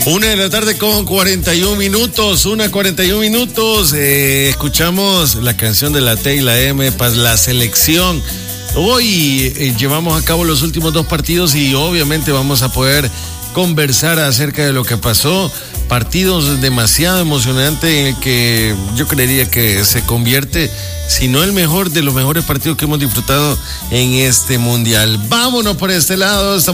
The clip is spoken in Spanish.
1:41 con 41 minutos, 1:41 minutos. Escuchamos la canción de la T y la M para la selección. Hoy llevamos a cabo los últimos dos partidos y obviamente vamos a poder conversar acerca de lo que pasó. Partidos demasiado emocionantes en el que yo creería que se convierte, si no el mejor de los mejores partidos que hemos disfrutado en este mundial. Vámonos por este lado.